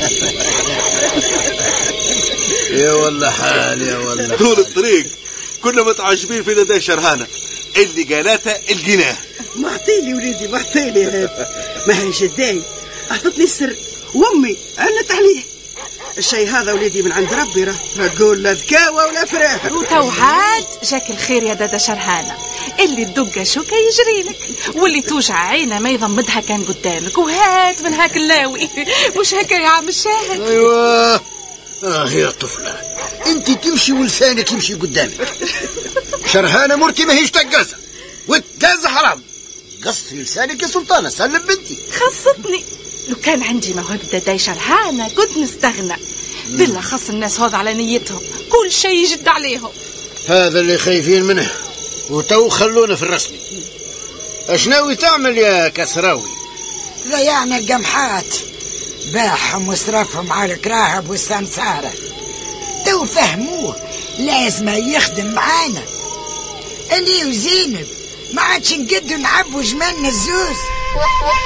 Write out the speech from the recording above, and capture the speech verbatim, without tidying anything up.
يا والله حال يا والله. طول الطريق كنا متعجبين في دادا شرهانة اللي قالتها الجناه. معطيلي وليدي معطيلي هذا، ما هي جداي أعطتني السر وأمي عنت عليه. الشيء هذا وليدي من عند ربي، راه نقول لا ذكاوة ولا فراح. وتوعاد جاك الخير يا دادا شرهانة، اللي تدق شوكة يجريلك، واللي توجع عينه ما يضمدها كان قدامك، وهات من هاك اللاوي. مش هكا يا عم الشاهد؟ ايوه اه يا طفلة، انت تمشي ولسانك يمشي قدامك. شرهانة مرتي ما هيش تقازة، والتقازة حرام. قصي لسانك يا سلطانة، سلم بنتي. خصتني لو كان عندي موهبة دادا شرهانة كنت نستغنى. بالله خص الناس هذا على نيتهم، كل شيء يجد عليهم. هذا اللي خايفين منه، وتو خلونا في الرسمي. اش ناوي تعمل يا كسراوي؟ ضيعنا القمحات، باعهم وصرفهم على الكراهب والسمسارة. تو فهموه لازم يخدم معانا. أني وزينب ما عادش نقدر نعبوا جمالنا الزوز.